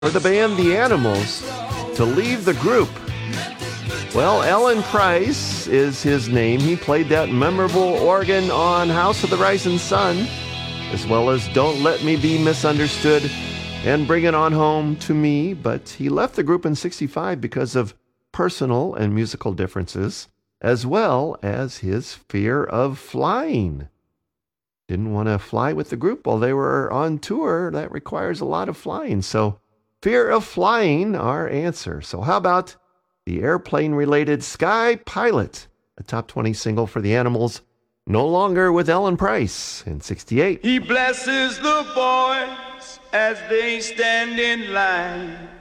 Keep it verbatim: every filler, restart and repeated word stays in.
for the band The Animals to leave the group. Well, Alan Price is his name. He played that memorable organ on House of the Rising Sun, as well as Don't Let Me Be Misunderstood and Bring It On Home to Me. But he left the group in sixty-five because of personal and musical differences, as well as his fear of flying. Didn't want to fly with the group while they were on tour. That requires a lot of flying. So fear of flying, our answer. So how about the airplane-related Sky Pilot, a top twenty single for the Animals, no longer with Alan Price in sixty-eight. He blesses the boys as they stand in line.